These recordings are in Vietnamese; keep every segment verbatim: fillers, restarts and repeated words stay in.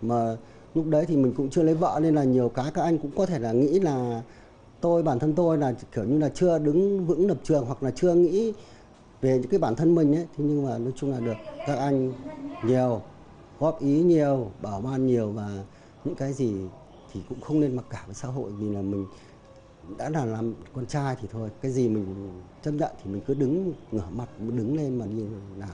Mà lúc đấy thì mình cũng chưa lấy vợ nên là nhiều cái các anh cũng có thể là nghĩ là tôi, bản thân tôi là kiểu như là chưa đứng vững lập trường hoặc là chưa nghĩ về những cái bản thân mình ấy. Thế nhưng mà nói chung là được các anh nhiều, góp ý nhiều, bảo ban nhiều, và những cái gì thì cũng không nên mặc cảm với xã hội, vì là mình đã là làm con trai thì thôi, cái gì mình chấp nhận thì mình cứ đứng ngửa mặt đứng lên mà đi làm.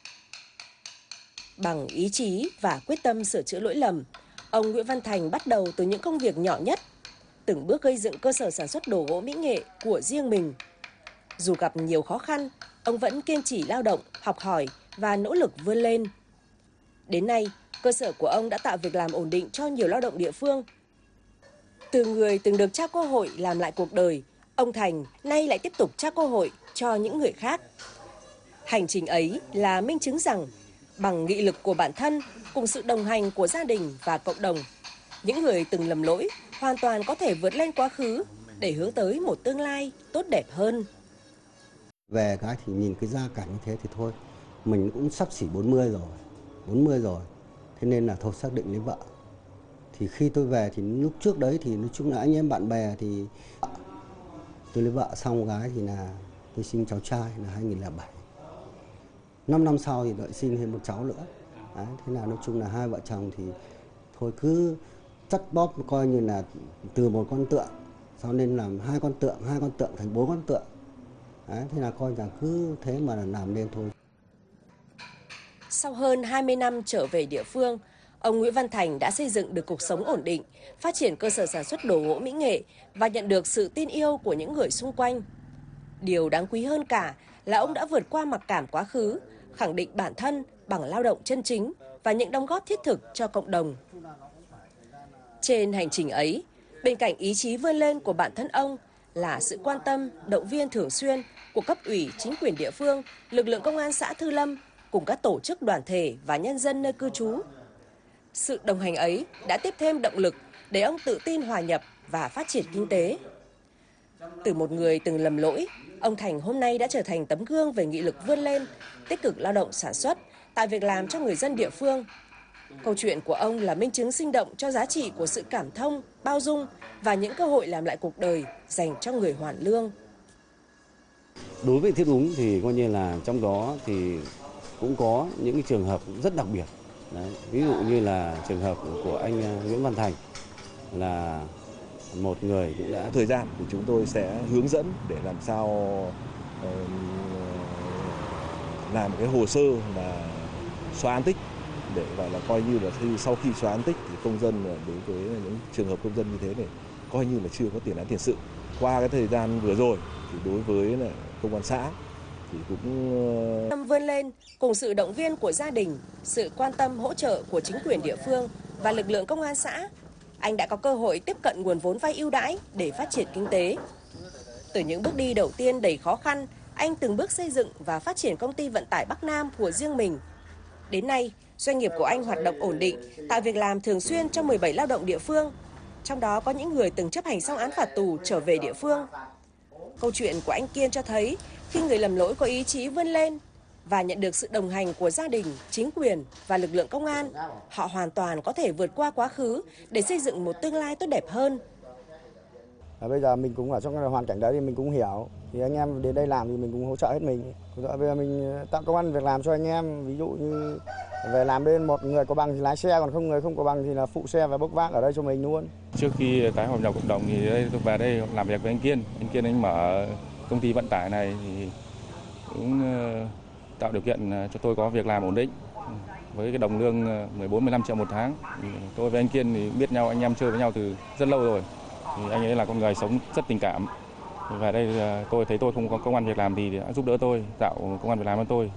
Bằng ý chí và quyết tâm sửa chữa lỗi lầm, ông Nguyễn Văn Thành bắt đầu từ những công việc nhỏ nhất, từng bước gây dựng cơ sở sản xuất đồ gỗ mỹ nghệ của riêng mình. Dù gặp nhiều khó khăn, ông vẫn kiên trì lao động, học hỏi và nỗ lực vươn lên. Đến nay, cơ sở của ông đã tạo việc làm ổn định cho nhiều lao động địa phương. Từ người từng được trao cơ hội làm lại cuộc đời, ông Thành nay lại tiếp tục trao cơ hội cho những người khác. Hành trình ấy là minh chứng rằng bằng nghị lực của bản thân cùng sự đồng hành của gia đình và cộng đồng, những người từng lầm lỗi hoàn toàn có thể vượt lên quá khứ để hướng tới một tương lai tốt đẹp hơn. Về cái thì nhìn cái gia cảnh như thế thì thôi, mình cũng sắp xỉ bốn mươi rồi, bốn mươi rồi. Thế nên là thôi xác định lấy vợ. Thì khi tôi về thì lúc trước đấy thì nói chung là anh em bạn bè thì tôi lấy vợ xong gái thì là tôi sinh cháu trai là hai nghìn lẻ bảy. năm năm sau thì đợi sinh thêm một cháu nữa. Đấy, thế là nói chung là hai vợ chồng thì thôi cứ chắt bóp coi như là từ một con tượng sau nên làm hai con tượng, hai con tượng thành bốn con tượng. Đấy, thế là coi là cứ thế mà làm lên thôi. Sau hơn hai mươi năm trở về địa phương, ông Nguyễn Văn Thành đã xây dựng được cuộc sống ổn định, phát triển cơ sở sản xuất đồ gỗ mỹ nghệ và nhận được sự tin yêu của những người xung quanh. Điều đáng quý hơn cả là ông đã vượt qua mặc cảm quá khứ, khẳng định bản thân bằng lao động chân chính và những đóng góp thiết thực cho cộng đồng. Trên hành trình ấy, bên cạnh ý chí vươn lên của bản thân ông là sự quan tâm, động viên thường xuyên của cấp ủy, chính quyền địa phương, lực lượng công an xã Thư Lâm cùng các tổ chức đoàn thể và nhân dân nơi cư trú. Sự đồng hành ấy đã tiếp thêm động lực để ông tự tin hòa nhập và phát triển kinh tế. Từ một người từng lầm lỗi, ông Thành hôm nay đã trở thành tấm gương về nghị lực vươn lên, tích cực lao động sản xuất, tạo việc làm cho người dân địa phương. Câu chuyện của ông là minh chứng sinh động cho giá trị của sự cảm thông, bao dung và những cơ hội làm lại cuộc đời dành cho người hoàn lương. Đối với Thiết Úng thì coi như là trong đó thì cũng có những cái trường hợp rất đặc biệt. Đấy, ví dụ như là trường hợp của anh Nguyễn Văn Thành là một người cũng đã thời gian thì chúng tôi sẽ hướng dẫn để làm sao uh, làm cái hồ sơ là xóa án tích, để gọi là coi như là khi sau khi xóa án tích thì công dân đối với những trường hợp công dân như thế này coi như là chưa có tiền án tiền sự. Qua cái thời gian vừa rồi thì đối với là công an xã thì cũng tâm vươn lên cùng sự động viên của gia đình, sự quan tâm hỗ trợ của chính quyền địa phương và lực lượng công an xã, anh đã có cơ hội tiếp cận nguồn vốn vay ưu đãi để phát triển kinh tế. Từ những bước đi đầu tiên đầy khó khăn, anh từng bước xây dựng và phát triển công ty vận tải Bắc Nam của riêng mình. Đến nay, doanh nghiệp của anh hoạt động ổn định, tạo việc làm thường xuyên cho mười bảy lao động địa phương, trong đó có những người từng chấp hành xong án phạt tù trở về địa phương. Câu chuyện của anh Kiên cho thấy khi người lầm lỗi có ý chí vươn lên và nhận được sự đồng hành của gia đình, chính quyền và lực lượng công an, họ hoàn toàn có thể vượt qua quá khứ để xây dựng một tương lai tốt đẹp hơn. À, bây giờ mình cũng ở trong hoàn cảnh đấy thì mình cũng hiểu, thì anh em đến đây làm thì mình cũng hỗ trợ hết mình. Bây giờ mình tạo công ăn việc làm cho anh em, ví dụ như về làm bên một người có bằng thì lái xe, còn không người không có bằng thì là phụ xe và bốc vác ở đây cho mình luôn. Trước khi tái hòa nhập cộng đồng thì đây, tôi về đây làm việc với anh Kiên. Anh Kiên anh mở công ty vận tải này thì cũng tạo điều kiện cho tôi có việc làm ổn định với cái đồng lương mười bốn mười lăm triệu một tháng. Thì tôi với anh Kiên thì biết nhau, anh em chơi với nhau từ rất lâu rồi. Thì anh ấy là con người sống rất tình cảm. Về đây tôi thấy tôi không có công ăn việc làm thì đã giúp đỡ tôi, tạo công ăn việc làm cho tôi.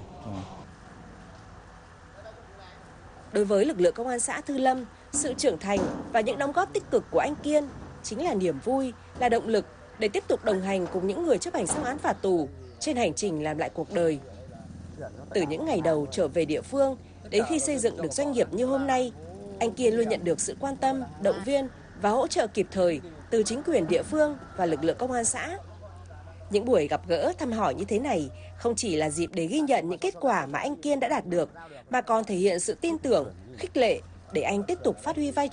Đối với lực lượng công an xã Thư Lâm, sự trưởng thành và những đóng góp tích cực của anh Kiên chính là niềm vui, là động lực để tiếp tục đồng hành cùng những người chấp hành xong án phạt tù trên hành trình làm lại cuộc đời. Từ những ngày đầu trở về địa phương đến khi xây dựng được doanh nghiệp như hôm nay, anh Kiên luôn nhận được sự quan tâm, động viên và hỗ trợ kịp thời từ chính quyền địa phương và lực lượng công an xã. Những buổi gặp gỡ thăm hỏi như thế này không chỉ là dịp để ghi nhận những kết quả mà anh Kiên đã đạt được, mà còn thể hiện sự tin tưởng, khích lệ để anh tiếp tục phát huy vai trò